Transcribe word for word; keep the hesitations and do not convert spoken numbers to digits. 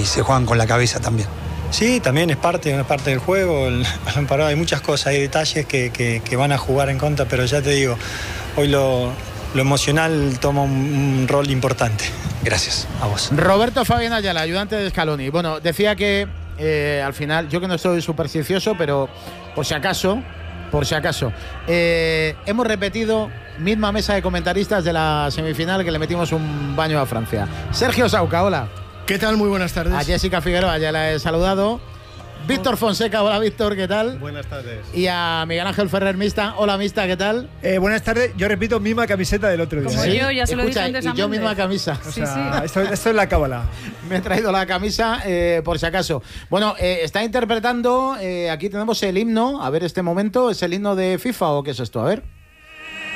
y se juegan con la cabeza también. Sí, también es parte, es parte del juego, el balón parado, hay muchas cosas, hay detalles que, que, que van a jugar en contra, pero ya te digo, hoy lo, lo emocional toma un, un rol importante. Gracias a vos. Roberto Fabián Ayala, ayudante de Scaloni. Bueno, decía que eh, al final, yo que no soy supersticioso, pero por si acaso, por si acaso, eh, hemos repetido misma mesa de comentaristas de la semifinal que le metimos un baño a Francia. Sergio Sauca, hola. ¿Qué tal? Muy buenas tardes. A Jessica Figueroa ya la he saludado. Víctor Fonseca, hola Víctor, ¿qué tal? Buenas tardes. Y a Miguel Ángel Ferrer Mista, hola Mista, ¿qué tal? Eh, buenas tardes, yo repito, misma camiseta del otro día. Como ¿Sí? yo, ya se lo Escucha, dije antes a y yo Méndez. misma camisa. O Sí, sea, sí. Esto, esto es la cábala. Me he traído la camisa eh, por si acaso. Bueno, eh, está interpretando, eh, aquí tenemos el himno, a ver este momento, ¿es el himno de FIFA o qué es esto? A ver.